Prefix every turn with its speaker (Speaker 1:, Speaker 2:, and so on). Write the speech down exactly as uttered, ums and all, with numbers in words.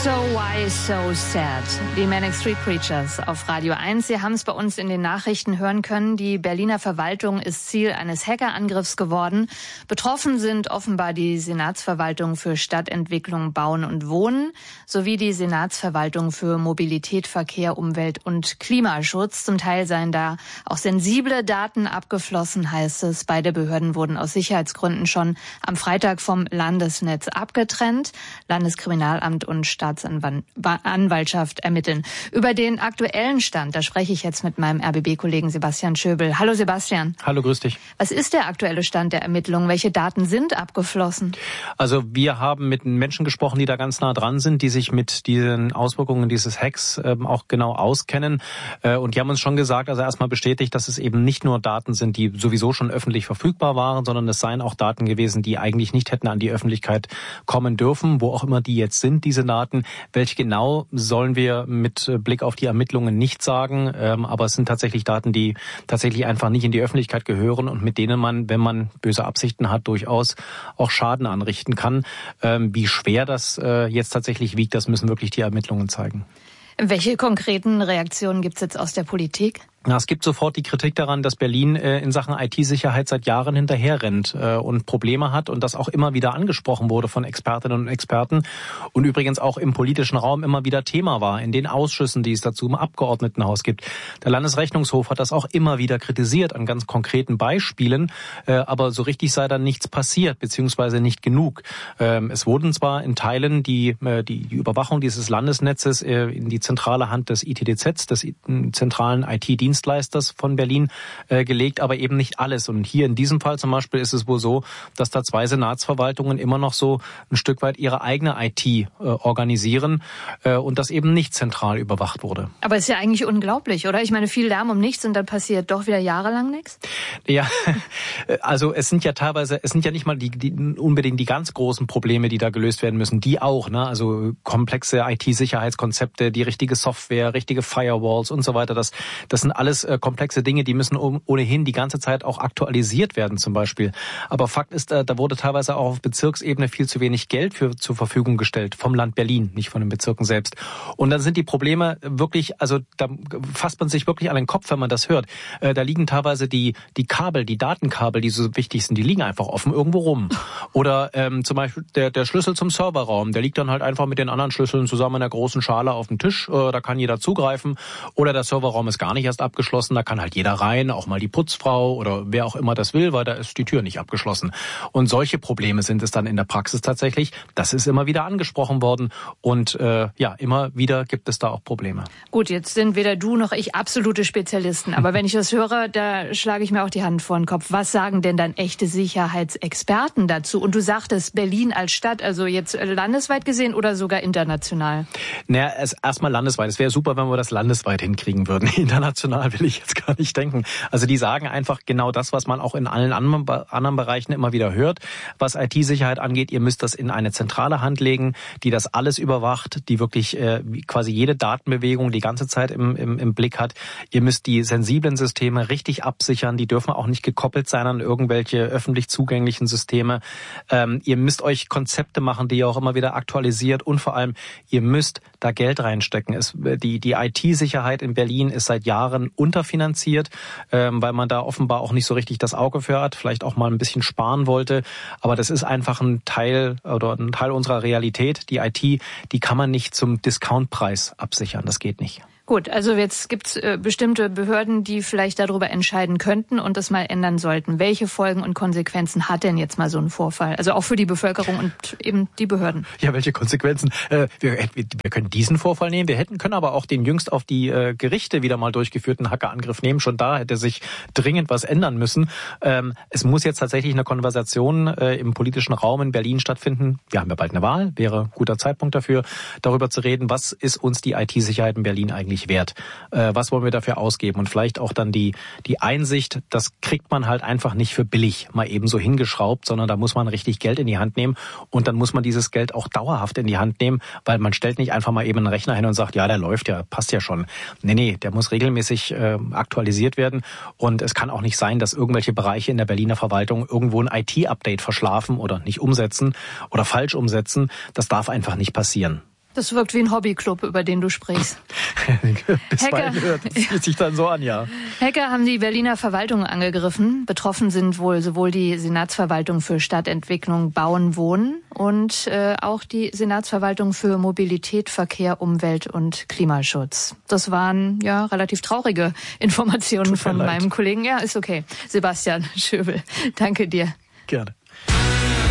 Speaker 1: So Why So Sad? Die Manic Street Preachers auf Radio eins. Sie haben es bei uns in den Nachrichten hören können. Die Berliner Verwaltung ist Ziel eines Hackerangriffs geworden. Betroffen sind offenbar die Senatsverwaltung für Stadtentwicklung, Bauen und Wohnen sowie die Senatsverwaltung für Mobilität, Verkehr, Umwelt und Klimaschutz. Zum Teil seien da auch sensible Daten abgeflossen, heißt es. Beide Behörden wurden aus Sicherheitsgründen schon am Freitag vom Landesnetz abgetrennt. Landeskriminalamt und Staatsanwaltschaft ermitteln. Über den aktuellen Stand, da spreche ich jetzt mit meinem R B B-Kollegen Sebastian Schöbel. Hallo Sebastian.
Speaker 2: Hallo, grüß dich.
Speaker 1: Was ist der aktuelle Stand der Ermittlungen? Welche Daten sind abgeflossen?
Speaker 2: Also wir haben mit Menschen gesprochen, die da ganz nah dran sind, die sich mit diesen Auswirkungen dieses Hacks ähm, auch genau auskennen. Äh, und die haben uns schon gesagt, also erstmal bestätigt, dass es eben nicht nur Daten sind, die sowieso schon öffentlich verfügbar waren, sondern es seien auch Daten gewesen, die eigentlich nicht hätten an die Öffentlichkeit kommen dürfen, wo auch immer die jetzt sind, diese Daten. Welche genau, sollen wir mit Blick auf die Ermittlungen nicht sagen, ähm, aber es sind tatsächlich Daten, die tatsächlich einfach nicht in die Öffentlichkeit gehören und mit denen man, wenn man böse Absichten hat, durchaus auch Schaden anrichten kann. Ähm, wie schwer das äh, jetzt tatsächlich wiegt, das müssen wirklich die Ermittlungen zeigen.
Speaker 1: Welche konkreten Reaktionen gibt es jetzt aus der Politik?
Speaker 2: Ja, es gibt sofort die Kritik daran, dass Berlin äh, in Sachen I T-Sicherheit seit Jahren hinterherrennt äh, und Probleme hat und das auch immer wieder angesprochen wurde von Expertinnen und Experten und übrigens auch im politischen Raum immer wieder Thema war, in den Ausschüssen, die es dazu im Abgeordnetenhaus gibt. Der Landesrechnungshof hat das auch immer wieder kritisiert an ganz konkreten Beispielen, äh, aber so richtig sei dann nichts passiert, beziehungsweise nicht genug. Ähm, es wurden zwar in Teilen die, äh, die, die Überwachung dieses Landesnetzes äh, in die zentrale Hand des I T D Z, des zentralen I T-Dienstleisters von Berlin äh, gelegt, aber eben nicht alles. Und hier in diesem Fall zum Beispiel ist es wohl so, dass da zwei Senatsverwaltungen immer noch so ein Stück weit ihre eigene I T äh, organisieren äh, und das eben nicht zentral überwacht wurde.
Speaker 1: Aber ist ja eigentlich unglaublich, oder? Ich meine, viel Lärm um nichts und dann passiert doch wieder jahrelang nichts?
Speaker 2: Ja, also es sind ja teilweise, es sind ja nicht mal die, die unbedingt die ganz großen Probleme, die da gelöst werden müssen. Die auch, ne? Also komplexe I T-Sicherheitskonzepte, die richtige Software, richtige Firewalls und so weiter. Das, das sind alles äh, komplexe Dinge, die müssen ohnehin die ganze Zeit auch aktualisiert werden zum Beispiel. Aber Fakt ist, äh, da wurde teilweise auch auf Bezirksebene viel zu wenig Geld für zur Verfügung gestellt vom Land Berlin, nicht von den Bezirken selbst. Und dann sind die Probleme wirklich, also da fasst man sich wirklich an den Kopf, wenn man das hört. Äh, da liegen teilweise die die Kabel, die Datenkabel, die so wichtig sind, die liegen einfach offen irgendwo rum. Oder ähm, zum Beispiel der der Schlüssel zum Serverraum, der liegt dann halt einfach mit den anderen Schlüsseln zusammen in einer großen Schale auf dem Tisch. Äh, da kann jeder zugreifen. Oder der Serverraum ist gar nicht erst abgeschlossen, da kann halt jeder rein, auch mal die Putzfrau oder wer auch immer das will, weil da ist die Tür nicht abgeschlossen. Und solche Probleme sind es dann in der Praxis tatsächlich. Das ist immer wieder angesprochen worden und äh, ja, immer wieder gibt es da auch Probleme.
Speaker 1: Gut, jetzt sind weder du noch ich absolute Spezialisten, aber wenn ich das höre, da schlage ich mir auch die Hand vor den Kopf. Was sagen denn dann echte Sicherheitsexperten dazu? Und du sagtest Berlin als Stadt, also jetzt landesweit gesehen oder sogar international?
Speaker 2: Naja, erstmal landesweit. Es wäre super, wenn wir das landesweit hinkriegen würden. International will ich jetzt gar nicht denken. Also die sagen einfach genau das, was man auch in allen anderen Bereichen immer wieder hört. Was I T-Sicherheit angeht, ihr müsst das in eine zentrale Hand legen, die das alles überwacht, die wirklich äh, quasi jede Datenbewegung die ganze Zeit im, im, im Blick hat. Ihr müsst die sensiblen Systeme richtig absichern. Die dürfen auch nicht gekoppelt sein an irgendwelche öffentlich zugänglichen Systeme. Ähm, ihr müsst euch Konzepte machen, die ihr auch immer wieder aktualisiert. Und vor allem, ihr müsst da Geld reinstecken. Es, die, die I T-Sicherheit in Berlin ist seit Jahren unterfinanziert, ähm, weil man da offenbar auch nicht so richtig das Auge für hat, vielleicht auch mal ein bisschen sparen wollte. Aber das ist einfach ein Teil oder ein Teil unserer Realität. Die I T, die kann man nicht zum Discountpreis absichern. Das geht nicht.
Speaker 1: Gut, also jetzt gibt es äh, bestimmte Behörden, die vielleicht darüber entscheiden könnten und das mal ändern sollten. Welche Folgen und Konsequenzen hat denn jetzt mal so ein Vorfall? Also auch für die Bevölkerung und eben die Behörden.
Speaker 2: Ja, welche Konsequenzen? Äh, wir, wir können diesen Vorfall nehmen. Wir hätten können aber auch den jüngst auf die äh, Gerichte wieder mal durchgeführten Hackerangriff nehmen. Schon da hätte sich dringend was ändern müssen. Ähm, es muss jetzt tatsächlich eine Konversation äh, im politischen Raum in Berlin stattfinden. Wir haben ja bald eine Wahl. Wäre guter Zeitpunkt dafür, darüber zu reden, was ist uns die I T-Sicherheit in Berlin eigentlich wert? Äh, was wollen wir dafür ausgeben? Und vielleicht auch dann die die Einsicht, das kriegt man halt einfach nicht für billig mal eben so hingeschraubt, sondern da muss man richtig Geld in die Hand nehmen und dann muss man dieses Geld auch dauerhaft in die Hand nehmen, weil man stellt nicht einfach mal eben einen Rechner hin und sagt, ja, der läuft ja, passt ja schon. Nee, nee, der muss regelmäßig äh, aktualisiert werden und es kann auch nicht sein, dass irgendwelche Bereiche in der Berliner Verwaltung irgendwo ein I T-Update verschlafen oder nicht umsetzen oder falsch umsetzen. Das darf einfach nicht passieren.
Speaker 1: Das wirkt wie ein Hobbyclub, über den du sprichst.
Speaker 2: Bisweilen hört es fühlt sich dann so an, ja.
Speaker 1: Hacker haben die Berliner Verwaltung angegriffen. Betroffen sind wohl sowohl die Senatsverwaltung für Stadtentwicklung, Bauen, Wohnen und äh, auch die Senatsverwaltung für Mobilität, Verkehr, Umwelt und Klimaschutz. Das waren ja relativ traurige Informationen von meinem Kollegen. Ja, ist okay. Sebastian Schöbel, danke dir.
Speaker 2: Gerne.